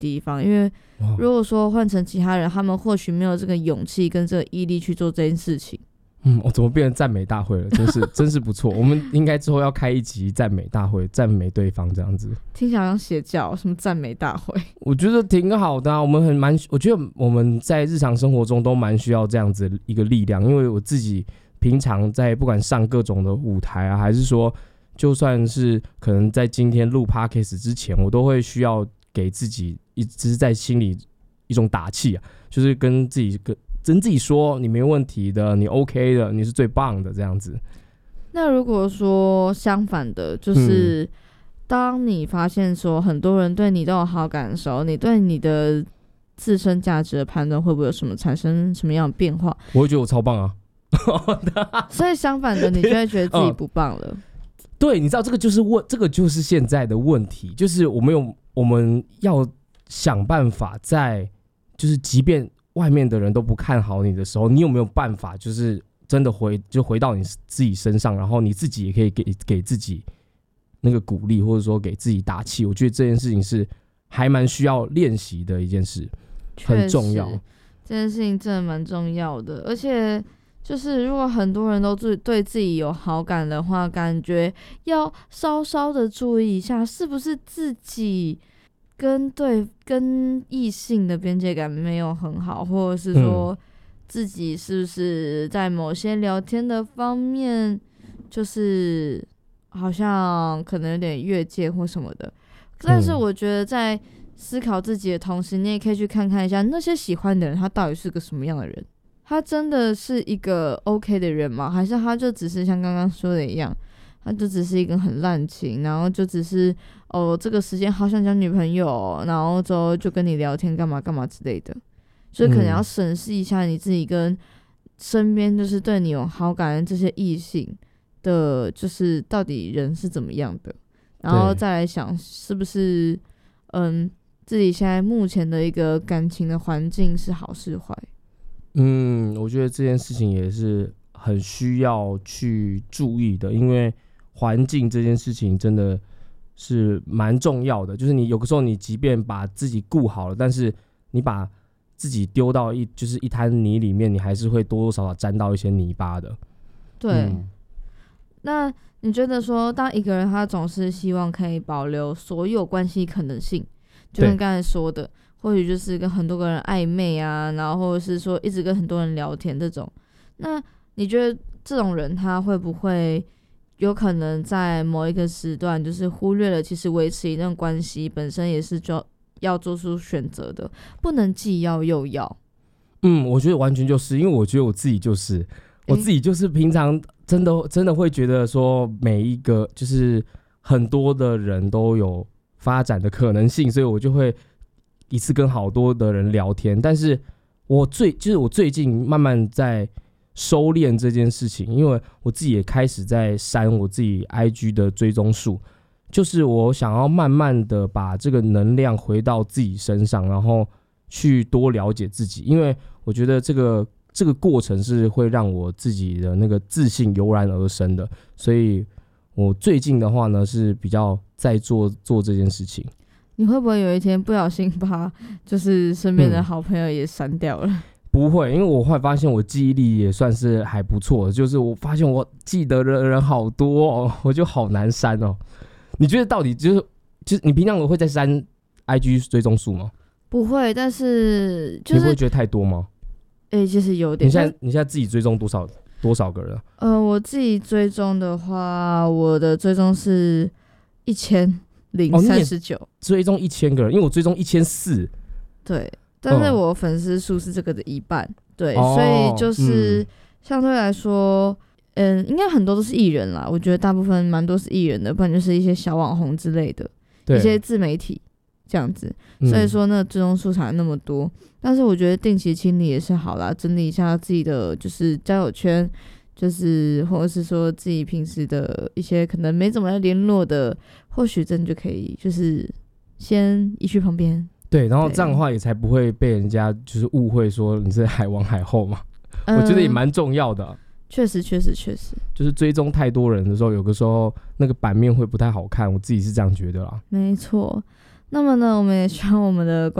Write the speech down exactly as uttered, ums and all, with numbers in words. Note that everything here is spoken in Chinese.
地方，因为如果说换成其他人，他们或许没有这个勇气跟这个毅力去做这件事情。 嗯，我、哦、怎么变成赞美大会了？真是真是不错。我们应该之后要开一集赞美大会，赞美对方这样子。 听起来像邪教，什么赞美大会？ 我觉得挺好的啊。我们很蛮，我觉得我们在日常生活中都蛮需要这样子的一个力量，因为我自己平常在不管上各种的舞台啊，还是说就算是可能在今天录 Podcast 之前，我都会需要给自己一直在心里一种打气啊，就是跟自己跟。跟自己说你没问题的，你 OK 的，你是最棒的这样子。 那如果说相反的，就是当你发现说很多人对你都有好感的时候，你对你的自身价值的判断会不会有什么产生什么样的变化？ 我会觉得我超棒啊。 所以相反的，你就会觉得自己不棒了。 嗯、对，你知道这个就是问，这个就是现在的问题，就是我们有我们要想办法在，就是即便外面的人都不看好你的时候，你有没有办法就是真的回就回到你自己身上，然后你自己也可以给给自己那个鼓励，或者说给自己打气。我觉得这件事情是还蛮需要练习的一件事，很重要。 这件事情真的蛮重要的，而且就是如果很多人都对自己有好感的话，感觉要稍稍的注意一下，是不是自己跟对跟异性的边界感没有很好，或者是说自己是不是在某些聊天的方面就是好像可能有点越界或什么的。但是我觉得在思考自己的同时，你也可以去看看一下那些喜欢的人他到底是个什么样的人，他真的是一个 OK 的人吗？还是他就只是像刚刚说的一样，他就只是一个很滥情，然后就只是哦这个时间好想交女朋友，然后之后就跟你聊天干嘛干嘛之类的。所以可能要审视一下你自己跟身边就是对你有好感的这些异性的，就是到底人是怎么样的，然后再来想是不是嗯自己现在目前的一个感情的环境是好是坏。 嗯，我觉得这件事情也是很需要去注意的，因为环境这件事情真的是蛮重要的。就是你有个时候你即便把自己顾好了，但是你把自己丢到一就是一滩泥里面，你还是会多多少少沾到一些泥巴的。 对、嗯、那你觉得说当一个人他总是希望可以保留所有关系可能性，就跟刚才说的，或许就是跟很多个人暧昧啊，然后或者是说一直跟很多人聊天这种，那你觉得这种人他会不会有可能在某一个时段就是忽略了其实维持一段关系本身也是就要做出选择的，不能既要又要。 嗯，我觉得完全就是因为我觉得我自己就是我自己就是平常真的真的会觉得说每一个就是很多的人都有发展的可能性，所以我就会一次跟好多的人聊天。但是我最就是我最近慢慢在收敛这件事情，因为我自己也开始在删我自己 I G 的追踪数，就是我想要慢慢的把这个能量回到自己身上，然后去多了解自己，因为我觉得这个这个过程是会让我自己的那个自信油然而生的，所以我最近的话呢是比较在做做这件事情。 你会不会有一天不小心把就是身边的好朋友也删掉了？嗯， 不会，因为我会发现我记忆力也算是还不错，就是我发现我记得的人好多哦，我就好难删哦。你觉得到底就是就是你平常会在删 I G 追踪数吗？ 不会，但是就是你不会觉得太多吗？ 哎、欸，其实有点。 你现在你现在自己追踪多少多少个人？ 呃，我自己追踪的话，我的追踪是一千零三十九， 追踪一千个人，因为我追踪一千四。 对，但是我粉丝数是这个的一半，对， 哦、 所以就是相对来说，嗯，应该很多都是艺人啦。我觉得大部分蛮多是艺人的，不然就是一些小网红之类的，一些自媒体这样子。所以说那个追踪数才那么多。但是我觉得定期清理也是好啦，整理一下自己的就是交友圈，就是或者是说自己平时的一些可能没怎么联络的，或许真的就可以就是先移去旁边。 对，然后这样的话也才不会被人家就是误会说你是海王海后嘛。嗯、我觉得也蛮重要的。 确实确实确实， 就是追踪太多人的时候，有个时候那个版面会不太好看，我自己是这样觉得啦。 没错。 那么呢，我们也希望我们的